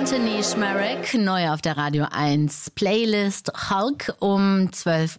Anthony Schmerek, neu auf der Radio 1 Playlist Hulk um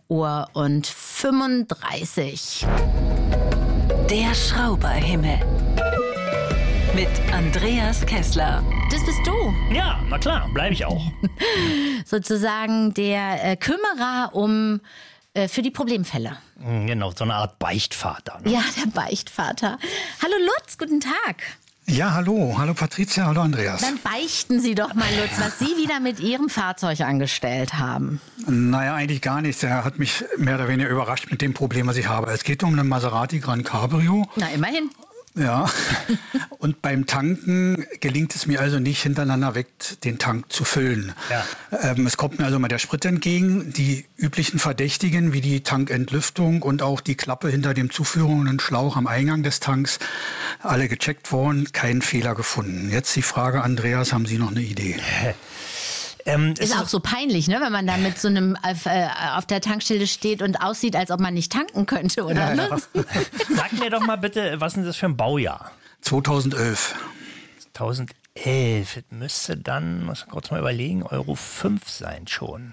12:35 Uhr. Der Schrauberhimmel mit Andreas Kessler. Das bist du. Ja, na klar, bleibe ich auch. Sozusagen der Kümmerer für die Problemfälle. Genau, so eine Art Beichtvater. Ne? Ja, der Beichtvater. Hallo Lutz, guten Tag. Ja, hallo Patricia, hallo Andreas. Dann beichten Sie doch mal, Lutz, was Sie wieder mit Ihrem Fahrzeug angestellt haben. Naja, eigentlich gar nichts. Er hat mich mehr oder weniger überrascht mit dem Problem, was ich habe. Es geht um einen Maserati Gran Cabrio. Na, immerhin. Ja, und beim Tanken gelingt es mir also nicht, hintereinander weg den Tank zu füllen. Ja. Es kommt mir also mal der Sprit entgegen. Die üblichen Verdächtigen wie die Tankentlüftung und auch die Klappe hinter dem zuführenden Schlauch am Eingang des Tanks, alle gecheckt worden, keinen Fehler gefunden. Jetzt die Frage, Andreas, haben Sie noch eine Idee? Ist auch so peinlich, ne, wenn man da mit so einem auf der Tankstelle steht und aussieht, als ob man nicht tanken könnte, oder? Ja. Sag mir doch mal bitte, was ist das für ein Baujahr? 2011. 2011. Das müsste dann, muss ich kurz mal überlegen, Euro 5 sein schon.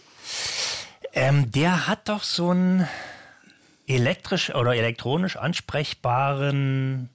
Der hat doch so einen elektrisch oder elektronisch ansprechbaren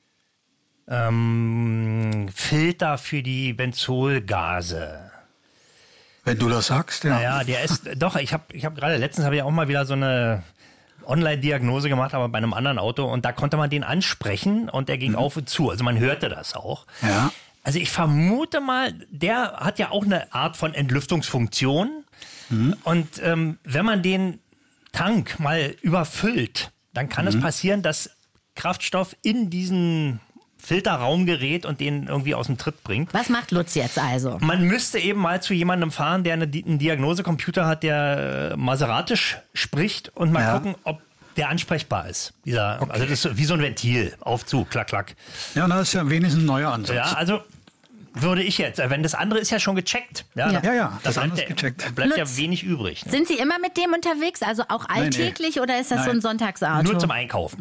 Filter für die Benzolgase. Wenn du das sagst, ja. Naja, der ist, doch, ich hab gerade, letztens habe ich auch mal wieder so eine Online-Diagnose gemacht, aber bei einem anderen Auto und da konnte man den ansprechen und der ging auf und zu, also man hörte das auch. Ja. Also ich vermute mal, der hat ja auch eine Art von Entlüftungsfunktion und wenn man den Tank mal überfüllt, dann kann es passieren, dass Kraftstoff in diesen Filterraum gerät und den irgendwie aus dem Tritt bringt. Was macht Lutz jetzt also? Man müsste eben mal zu jemandem fahren, der einen Diagnosecomputer hat, der maseratisch spricht und mal gucken, ob der ansprechbar ist. Also das ist wie so ein Ventil. Auf, zu, klack, klack. Ja, das ist ja wenigstens ein neuer Ansatz. Ja, also würde ich jetzt, wenn das andere ist ja schon gecheckt. Ja, das bleibt andere ist gecheckt. Bleibt Lutz, ja wenig übrig. Ne? Sind Sie immer mit dem unterwegs, also auch alltäglich, oder ist das so ein Sonntagsauto? Nur zum Einkaufen.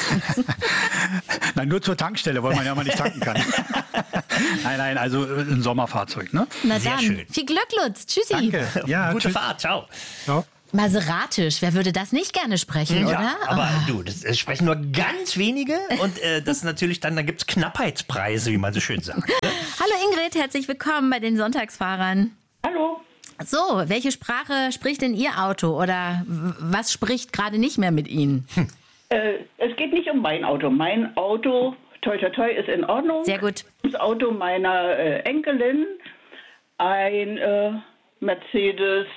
Nein, nur zur Tankstelle, weil man ja mal nicht tanken kann. Nein, also ein Sommerfahrzeug, ne? Na Sehr dann, schön. viel Glück, Lutz. Tschüssi. Danke. Ja, Gute tschüss. Fahrt, ciao. Ciao. Maseratisch, wer würde das nicht gerne sprechen, Ja, oder? aber du, das sprechen nur ganz wenige und das ist natürlich dann gibt es Knappheitspreise, wie man so schön sagt. Hallo Ingrid, herzlich willkommen bei den Sonntagsfahrern. Hallo. So, welche Sprache spricht denn Ihr Auto oder was spricht gerade nicht mehr mit Ihnen? Es geht nicht um mein Auto. Mein Auto, toi toi toi, ist in Ordnung. Sehr gut. Das Auto meiner Enkelin, ein Mercedes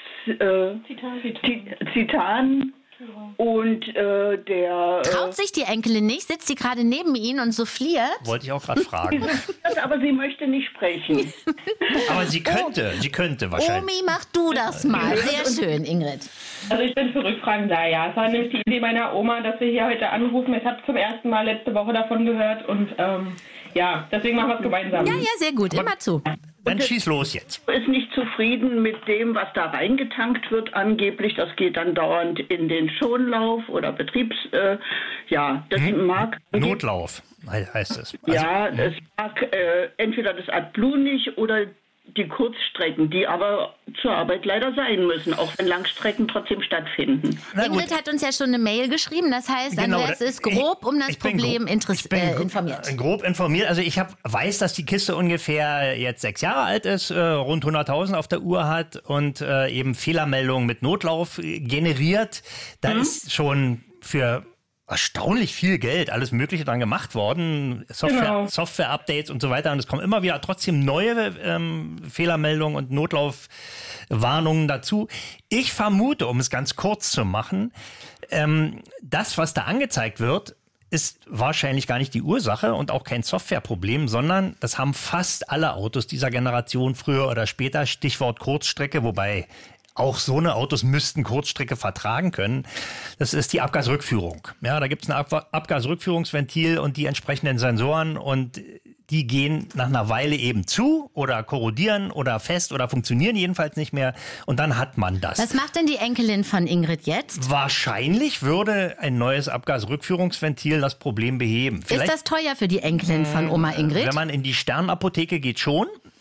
Titan. Und der... Traut sich die Enkelin nicht? Sitzt sie gerade neben Ihnen und souffliert? Wollte ich auch gerade fragen. Aber sie möchte nicht sprechen. Aber sie könnte wahrscheinlich. Omi, mach du das mal. Sehr schön, Ingrid. Also ich bin für Rückfragen da, ja. Es war nämlich die Idee meiner Oma, dass wir hier heute anrufen. Ich habe zum ersten Mal letzte Woche davon gehört und ja, deswegen machen wir es gemeinsam. Ja, sehr gut. Immer zu. Dann schieß los jetzt. Ist nicht zufrieden mit dem, was da reingetankt wird angeblich. Das geht dann dauernd in den Schonlauf oder das mag... Notlauf heißt es. Also, es mag entweder das AdBlue nicht oder die Kurzstrecken, die aber zur Arbeit leider sein müssen, auch wenn Langstrecken trotzdem stattfinden. Ingrid hat uns ja schon eine Mail geschrieben, das heißt, Andreas ist grob um das Problem informiert. Grob informiert, also ich weiß, dass die Kiste ungefähr jetzt 6 Jahre alt ist, rund 100.000 auf der Uhr hat und eben Fehlermeldungen mit Notlauf generiert. Da ist schon für erstaunlich viel Geld, alles Mögliche dran gemacht worden, Software-Updates und so weiter. Und es kommen immer wieder trotzdem neue Fehlermeldungen und Notlaufwarnungen dazu. Ich vermute, um es ganz kurz zu machen, das, was da angezeigt wird, ist wahrscheinlich gar nicht die Ursache und auch kein Softwareproblem, sondern das haben fast alle Autos dieser Generation früher oder später, Stichwort Kurzstrecke, wobei auch so eine Autos müssten Kurzstrecke vertragen können. Das ist die Abgasrückführung. Ja, da gibt es ein Abgasrückführungsventil und die entsprechenden Sensoren und die gehen nach einer Weile eben zu oder korrodieren oder fest oder funktionieren jedenfalls nicht mehr und dann hat man das. Was macht denn die Enkelin von Ingrid jetzt? Wahrscheinlich würde ein neues Abgasrückführungsventil das Problem beheben. Ist das teuer für die Enkelin von Oma Ingrid? Wenn man in die Sternapotheke geht schon.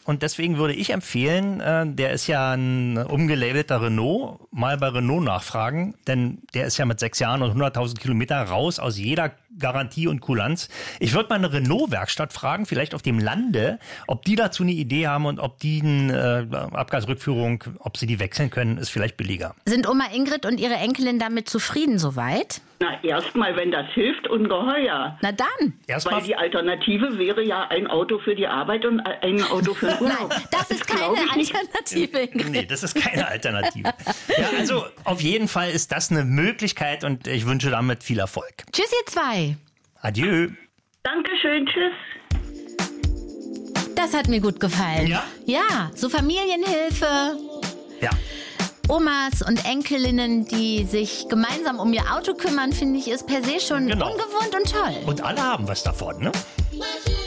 und deswegen würde ich empfehlen, der ist ja ein umgelabelter Renault, mal bei Renault nachfragen, denn der ist ja mit 6 Jahren und 100.000 Kilometer raus aus jeder Garantie und Kulanz. Ich würde mal eine Renault-Werkstatt fragen, vielleicht auf dem Lande, ob die dazu eine Idee haben und ob die eine Abgasrückführung, ob sie die wechseln können, ist vielleicht billiger. Sind Oma Ingrid und ihre Enkelin damit zufrieden soweit? Na, erstmal, wenn das hilft, ungeheuer. Na dann. Weil die Alternative wäre ja ein Auto für die Arbeit und ein Auto für den Urlaub. Nein, das ist keine Alternative, Ingrid. Nee, das ist keine Alternative. Ja, also auf jeden Fall ist das eine Möglichkeit und ich wünsche damit viel Erfolg. Tschüss, ihr zwei. Adieu. Dankeschön, tschüss. Das hat mir gut gefallen. Ja? Ja, so Familienhilfe. Ja. Omas und Enkelinnen, die sich gemeinsam um ihr Auto kümmern, finde ich, ist per se schon ungewohnt und toll. Und alle haben was davon, ne?